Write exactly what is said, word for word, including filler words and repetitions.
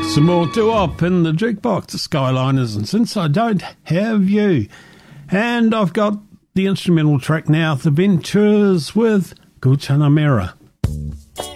Some more doo-wop in the jukebox, the Skyliners, and Since I Don't Have You. And I've got the instrumental track now, The Ventures with Guantanamera.